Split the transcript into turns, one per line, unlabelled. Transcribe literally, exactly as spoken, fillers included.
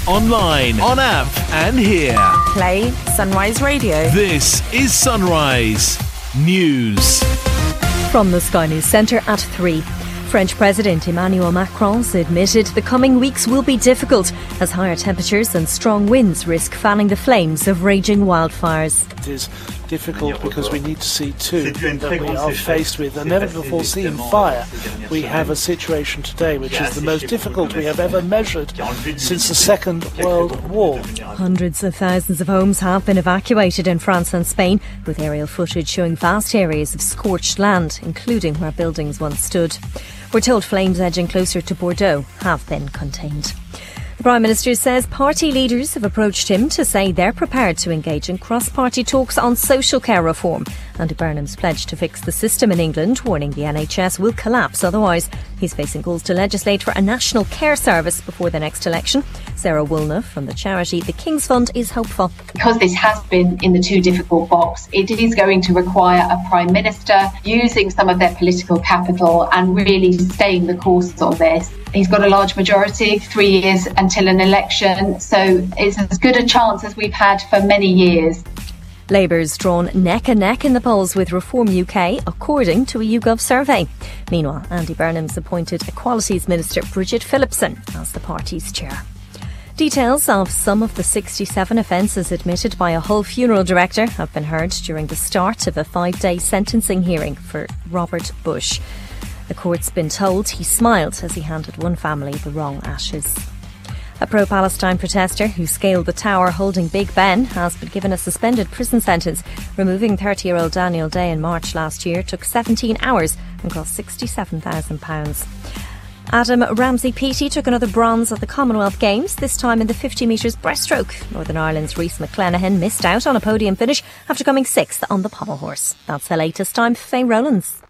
online, on app and here.
Play Sunrise Radio.
This is Sunrise News.
From the Sky News Centre at three. French President Emmanuel Macron's admitted the coming weeks will be difficult as higher temperatures and strong winds risk fanning the flames of raging wildfires.
It is difficult because we need to see too that we are faced with a never before seen fire. We have a situation today which is the most difficult we have ever measured since the Second World War.
Hundreds of thousands of homes have been evacuated in France and Spain, with aerial footage showing vast areas of scorched land, including where buildings once stood. We're told flames edging closer to Bordeaux have been contained. The Prime Minister says party leaders have approached him to say they're prepared to engage in cross-party talks on social care reform. Andy Burnham's pledged to fix the system in England, warning the N H S will collapse otherwise. He's facing calls to legislate for a national care service before the next election. Sarah Woolner from the charity The King's Fund is hopeful.
Because this has been in the too difficult box, it is going to require a Prime Minister using some of their political capital and really staying the course on this. He's got a large majority, three years until an election, so it's as good a chance as we've had for many years.
Labour's drawn neck and neck in the polls with Reform U K, according to a YouGov survey. Meanwhile, Andy Burnham's appointed Equalities Minister Bridget Phillipson as the party's chair. Details of some of the sixty-seven offences admitted by a Hull funeral director have been heard during the start of a five-day sentencing hearing for Robert Bush. The court's been told he smiled as he handed one family the wrong ashes. A pro-Palestine protester who scaled the tower holding Big Ben has been given a suspended prison sentence. Removing thirty-year-old Daniel Day in March last year took seventeen hours and cost sixty-seven thousand pounds. Adam Ramsey-Peaty took another bronze at the Commonwealth Games, this time in the fifty metres breaststroke. Northern Ireland's Rhys McClenaghan missed out on a podium finish after coming sixth on the pommel horse. That's the latest. I'm Faye Rowlands.